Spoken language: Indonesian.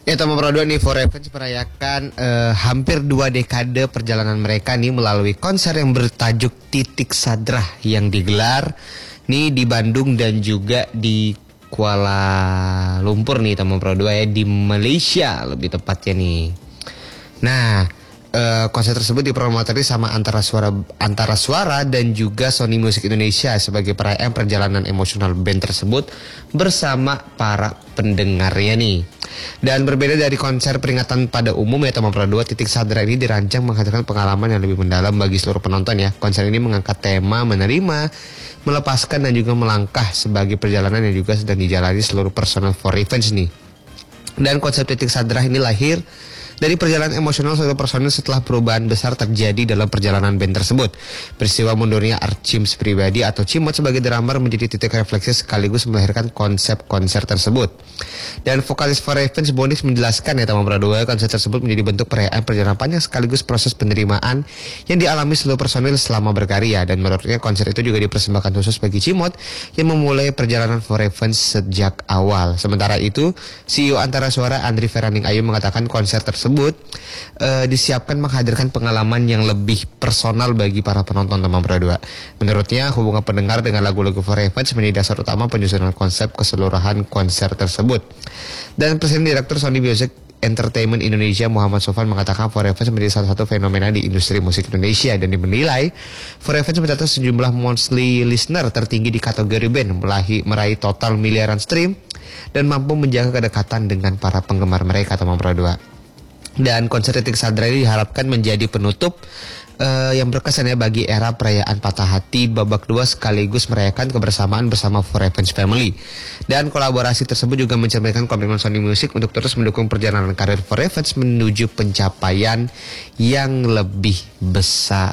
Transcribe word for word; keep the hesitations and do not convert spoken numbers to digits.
Ya, Tama Pro dua nih, For Revenge merayakan uh, hampir dua dekade perjalanan mereka nih melalui konser yang bertajuk Titik Sadrah yang digelar nih di Bandung dan juga di Kuala Lumpur nih, Tama Pro dua ya, di Malaysia lebih tepatnya nih. Nah, Uh, konser tersebut dipromotori sama Antara Suara Antara Suara dan juga Sony Music Indonesia sebagai perayaan perjalanan emosional band tersebut bersama para pendengarnya nih. Dan berbeda dari konser peringatan pada umum ya, Tama Pro dua, Titik Sadrah ini dirancang menghadirkan pengalaman yang lebih mendalam bagi seluruh penonton ya. Konser ini mengangkat tema menerima, melepaskan dan juga melangkah sebagai perjalanan yang juga sedang dijalani seluruh personel For Revenge nih. Dan konsep Titik Sadrah ini lahir dari perjalanan emosional seluruh personil setelah perubahan besar terjadi dalam perjalanan band tersebut. Peristiwa mundurnya Archims pribadi atau Cimot sebagai drummer menjadi titik refleksi sekaligus melahirkan konsep konser tersebut. Dan vokalis For Revenge Bonis menjelaskan ya, Tama Pro dua, konser tersebut menjadi bentuk perayaan perjalanan panjang sekaligus proses penerimaan yang dialami seluruh personil selama berkarya. Dan menurutnya konser itu juga dipersembahkan khusus bagi Cimot yang memulai perjalanan For Revenge sejak awal. Sementara itu, C E O Antara Suara Andri Feraning Ayu mengatakan konser tersebut tersebut uh, disiapkan menghadirkan pengalaman yang lebih personal bagi para penonton Tama Pro dua. Menurutnya, hubungan pendengar dengan lagu-lagu For Revenge menjadi dasar utama penyusunan konsep keseluruhan konser tersebut. Dan Presiden Direktur Sony Music Entertainment Indonesia Muhammad Sofan mengatakan For Revenge menjadi salah satu fenomena di industri musik Indonesia dan menilai For Revenge mencatat sejumlah monthly listener tertinggi di kategori band, meraih, meraih total miliaran stream dan mampu menjaga kedekatan dengan para penggemar mereka, Tama Pro dua. Dan konser Titik Sadrah ini diharapkan menjadi penutup uh, yang berkesan ya bagi era perayaan Patah Hati babak dua sekaligus merayakan kebersamaan bersama For Revenge Family. Dan kolaborasi tersebut juga mencerminkan komitmen Sony Music untuk terus mendukung perjalanan karir For Revenge menuju pencapaian yang lebih besar.